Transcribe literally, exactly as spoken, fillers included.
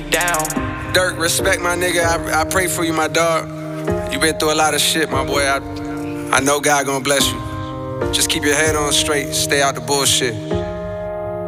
down. Dirk, respect my nigga. I, I pray for you, my dog. You been through a lot of shit, my boy. I, I know God gonna bless you. Just keep your head on straight. Stay out the bullshit.